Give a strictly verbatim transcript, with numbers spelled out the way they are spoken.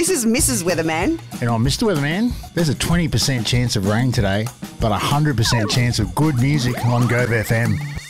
This is Missus Weatherman. And I'm Mister Weatherman. There's a twenty percent chance of rain today, but a one hundred percent chance of good music on Gove F M.